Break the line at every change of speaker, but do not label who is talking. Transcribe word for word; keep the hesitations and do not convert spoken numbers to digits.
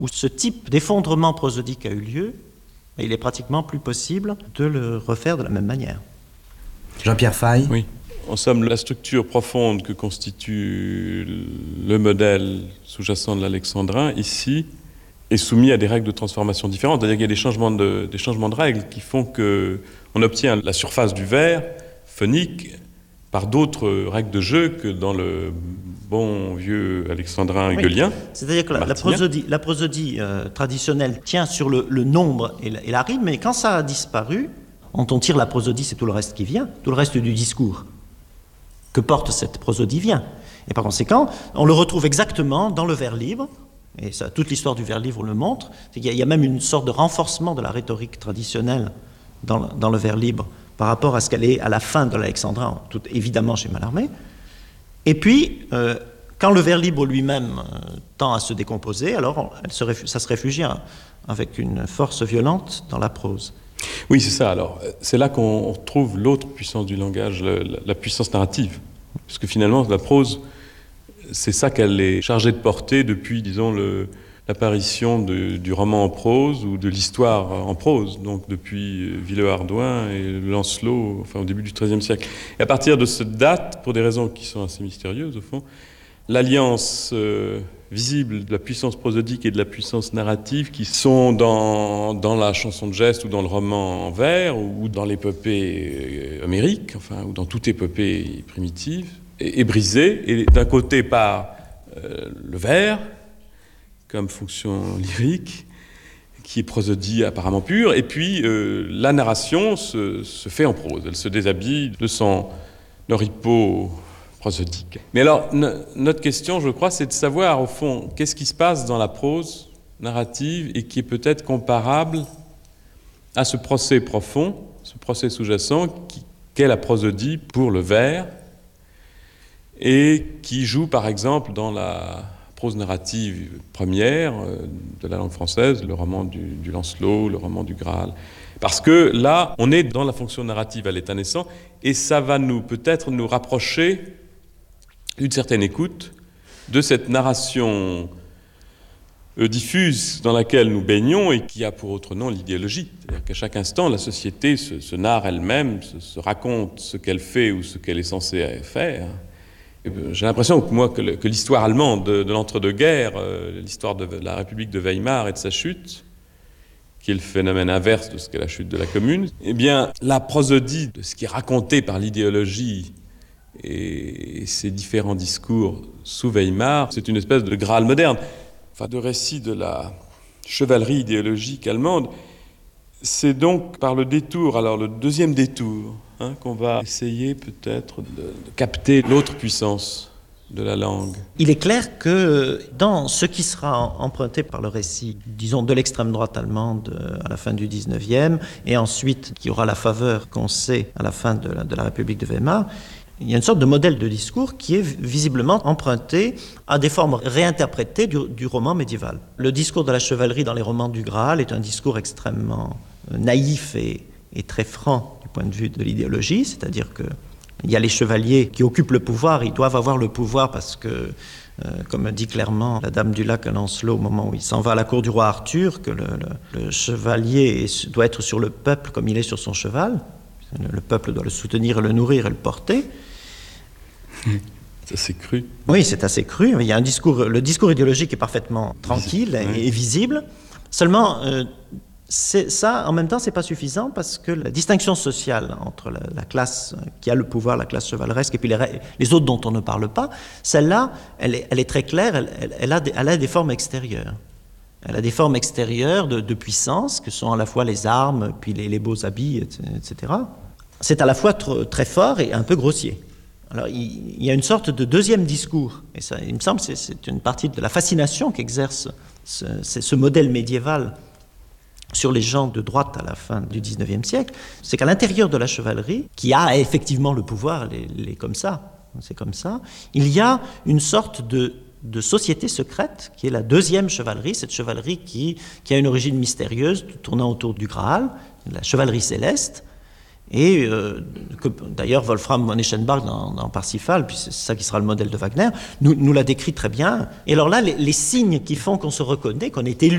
où ce type d'effondrement prosodique a eu lieu, il est pratiquement plus possible de le refaire de la même manière.
Jean-Pierre Faye.
Oui. En somme, la structure profonde que constitue le modèle sous-jacent de l'alexandrin, ici, est soumis à des règles de transformation différentes. C'est-à-dire qu'il y a des changements de, des changements de règles qui font qu'on obtient la surface du vers phonique par d'autres règles de jeu que dans le bon vieux alexandrin hegelien.
Oui. C'est-à-dire que la, la prosodie, la prosodie euh, traditionnelle tient sur le, le nombre et la, et la rime, mais quand ça a disparu, quand on tire la prosodie, c'est tout le reste qui vient, tout le reste du discours que porte cette prosodie vient. Et par conséquent, on le retrouve exactement dans le vers libre, et ça, toute l'histoire du vers libre le montre. Il y, a, il y a même une sorte de renforcement de la rhétorique traditionnelle dans le, dans le vers libre par rapport à ce qu'elle est à la fin de l'alexandrin, tout évidemment chez Mallarmé. Et puis, euh, quand le vers libre lui-même euh, tend à se décomposer, alors elle se réfugie, ça se réfugie hein, avec une force violente dans la prose.
Oui, c'est ça. Alors, c'est là qu'on retrouve l'autre puissance du langage, la, la puissance narrative. Parce que finalement, la prose, c'est ça qu'elle est chargée de porter depuis, disons, le, l'apparition de, du roman en prose ou de l'histoire en prose, donc depuis Villehardouin et Lancelot, enfin au début du treizième siècle. Et à partir de cette date, pour des raisons qui sont assez mystérieuses au fond, l'alliance euh, visible de la puissance prosodique et de la puissance narrative qui sont dans, dans la chanson de geste ou dans le roman en vers ou dans l'épopée homérique, enfin, ou dans toute épopée primitive, est, est brisée, et d'un côté par euh, le vers, comme fonction lyrique, qui est prosodie apparemment pure, et puis euh, la narration se, se fait en prose, elle se déshabille de son oripeau prosodique. Mais alors, no- notre question, je crois, c'est de savoir, au fond, qu'est-ce qui se passe dans la prose narrative et qui est peut-être comparable à ce procès profond, ce procès sous-jacent, qui, qu'est la prosodie pour le vers, et qui joue, par exemple, dans la prose narrative première euh, de la langue française, le roman du, du Lancelot, le roman du Graal. Parce que là, on est dans la fonction narrative à l'état naissant, et ça va nous peut-être nous rapprocher d'une certaine écoute de cette narration euh, diffuse dans laquelle nous baignons et qui a pour autre nom l'idéologie. C'est-à-dire qu'à chaque instant, la société se, se narre elle-même, se, se raconte ce qu'elle fait ou ce qu'elle est censée faire. J'ai l'impression que moi que, le, que l'histoire allemande de, de l'entre-deux-guerres, euh, l'histoire de la République de Weimar et de sa chute, qui est le phénomène inverse de ce qu'est la chute de la Commune, eh bien, la prosodie de ce qui est raconté par l'idéologie et, et ses différents discours sous Weimar, c'est une espèce de Graal moderne, enfin de récit de la chevalerie idéologique allemande. C'est donc par le détour, alors le deuxième détour, hein, qu'on va essayer peut-être de, de capter l'autre puissance de la langue.
Il est clair que dans ce qui sera emprunté par le récit, disons, de l'extrême droite allemande à la fin du dix-neuvième, et ensuite qui aura la faveur qu'on sait à la fin de la, de la République de Weimar, il y a une sorte de modèle de discours qui est visiblement emprunté à des formes réinterprétées du, du roman médiéval. Le discours de la chevalerie dans les romans du Graal est un discours extrêmement naïf et, et très franc du point de vue de l'idéologie, c'est-à-dire qu'il y a les chevaliers qui occupent le pouvoir, ils doivent avoir le pouvoir parce que, euh, comme dit clairement la Dame du Lac à Lancelot au moment où il s'en va à la cour du roi Arthur, que le, le, le chevalier est, doit être sur le peuple comme il est sur son cheval, le peuple doit le soutenir, le nourrir et le porter.
C'est assez cru.
Oui, c'est assez cru. Il y a un discours, le discours idéologique est parfaitement tranquille et, oui. et visible. Seulement, euh, c'est, ça, en même temps, c'est pas suffisant parce que la distinction sociale entre la, la classe qui a le pouvoir, la classe chevaleresque, et puis les, les autres dont on ne parle pas, celle-là, elle est, elle est très claire. Elle, elle, elle, a des, elle a des formes extérieures. Elle a des formes extérieures de, de puissance, que sont à la fois les armes, puis les, les beaux habits, et cetera. C'est à la fois tr- très fort et un peu grossier. Alors, il, il y a une sorte de deuxième discours, et ça, il me semble que c'est, c'est une partie de la fascination qu'exerce ce, ce modèle médiéval sur les gens de droite à la fin du dix-neuvième siècle, c'est qu'à l'intérieur de la chevalerie, qui a effectivement le pouvoir, elle est, elle est comme ça, c'est comme ça, il y a une sorte de, de société secrète, qui est la deuxième chevalerie, cette chevalerie qui, qui a une origine mystérieuse, tournant autour du Graal, la chevalerie céleste, et euh, que, d'ailleurs Wolfram von Eschenbach dans, dans Parsifal, puis c'est ça qui sera le modèle de Wagner, nous, nous l'a décrit très bien. Et alors là, les, les signes qui font qu'on se reconnaît, qu'on est élu